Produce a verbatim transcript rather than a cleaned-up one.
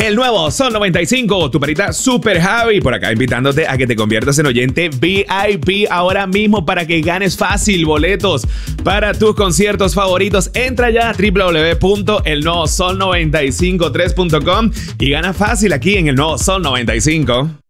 El nuevo Sol noventa y cinco, tu perita Super Javi, por acá invitándote a que te conviertas en oyente V I P ahora mismo para que ganes fácil boletos para tus conciertos favoritos. Entra ya a w w w punto el nuevo sol noventa y cinco tres punto com y gana fácil aquí en el nuevo Sol noventa y cinco.